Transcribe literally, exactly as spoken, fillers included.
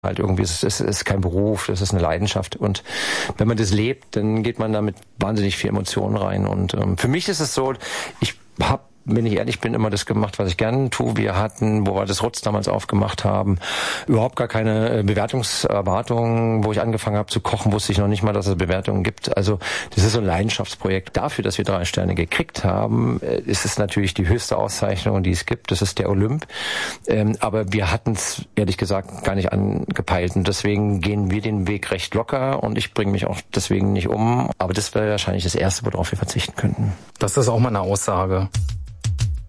Halt irgendwie, es ist, es ist kein Beruf, das ist eine Leidenschaft. Und wenn man das lebt, dann geht man da mit wahnsinnig viel Emotionen rein. Und ähm, für mich ist es so, ich habe, wenn ich ehrlich bin, immer das gemacht, was ich gerne tue. Wir hatten, wo wir das Rutz damals aufgemacht haben, überhaupt gar keine Bewertungserwartungen. Wo ich angefangen habe zu kochen, wusste ich noch nicht mal, dass es Bewertungen gibt. Also das ist so ein Leidenschaftsprojekt. Dafür, dass wir drei Sterne gekriegt haben, ist es natürlich die höchste Auszeichnung, die es gibt. Das ist der Olymp. Ähm, aber wir hatten es, ehrlich gesagt, gar nicht angepeilt. Und deswegen gehen wir den Weg recht locker. Und ich bringe mich auch deswegen nicht um. Aber das wäre wahrscheinlich das Erste, worauf wir verzichten könnten. Das ist auch mal eine Aussage.